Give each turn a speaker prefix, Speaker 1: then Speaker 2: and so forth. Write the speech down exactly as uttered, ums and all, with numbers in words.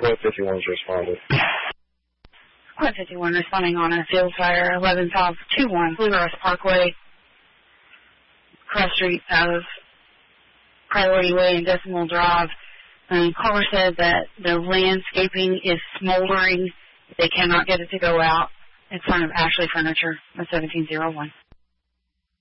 Speaker 1: Quad fifty-one's responded.
Speaker 2: Quad fifty-one responding on a field fire, eleven South two one, Blue Earth Parkway, cross street of Priority Way and Decimal Drive. Um, caller said that the landscaping is smoldering. They cannot get it to go out in front of Ashley Furniture, seventeen oh one.